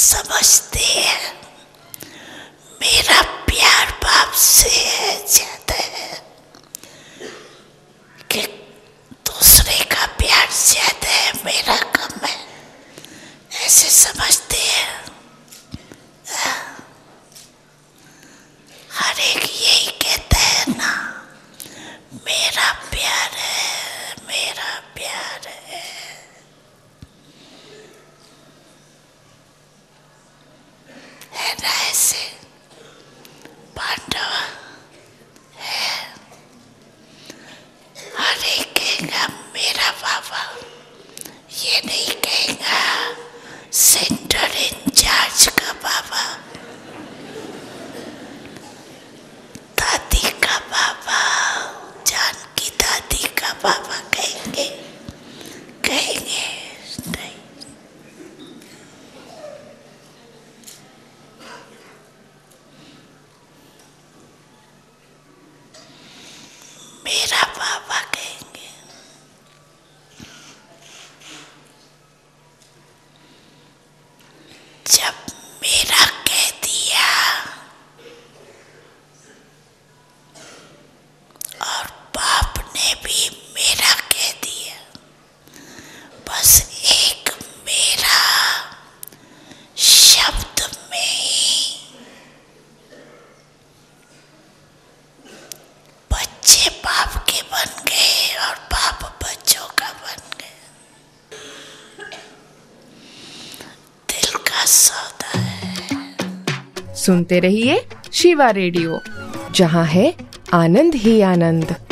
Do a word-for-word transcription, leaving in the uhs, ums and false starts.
समझते हैं मेरा प्यार बाप से है ज्यादा है कि दूसरे का प्यार ज्यादा है, मेरा कम है, ऐसे समझते हैं। हर एक यही कहता है ना, मेरा प्यार है, मेरा प्यार है। है ना ऐसे पांडव है। हर एक कहेगा मेरा बाबा, ये नहीं कहेगा सेंटर इंचार्ज का बाबा, दादी का बाबा, जानकी दादी का बाबा कहेंगे कहेंगे नहीं। मेरा बाबा कहेंगे। जब मेरा कह दिया और बाप ने भी मेरा कह दिया, बस एक मेरा शब्द में ही बच्चे बाप के बन गए और बाप बच्चों का बन गए। दिल का सौदा है। सुनते रहिए शिवा रेडियो, जहां है आनंद ही आनंद।